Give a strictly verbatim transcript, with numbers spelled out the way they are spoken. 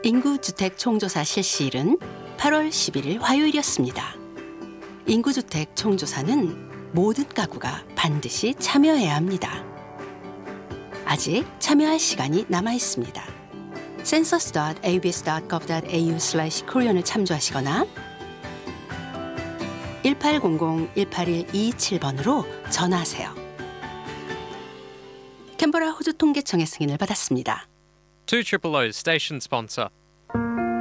인구주택 총조사 실시일은 팔월 십일일 화요일이었습니다. 인구주택 총조사는 모든 가구가 반드시 참여해야 합니다. 아직 참여할 시간이 남아 있습니다. census 닷 에이비에스 닷 거브 닷 에이유 슬래시 코리안을 참조하시거나 일팔공공 일팔일 이이칠번으로 전화하세요. 캔버라 호주 통계청의 승인을 받았습니다. two triple O station sponsor.